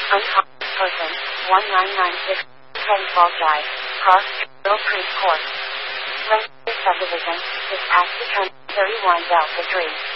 Uncommon person, 1996, Petty Falls Drive, Cross, Middle Creek Court. Rent subdivision, is tax determined 31 Delta 3.